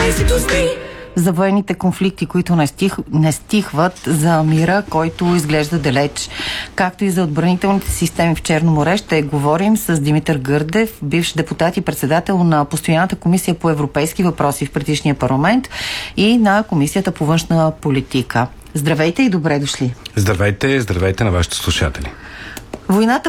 За военните конфликти, които не стихват, за мира, който изглежда далеч, както и за отбранителните системи в Черно море, ще говорим с Димитър Гърдев, бивш депутат и председател на Постоянната комисия по европейски въпроси в предишния парламент и на Комисията по външна политика. Здравейте и добре дошли! Здравейте на вашите слушатели! Войната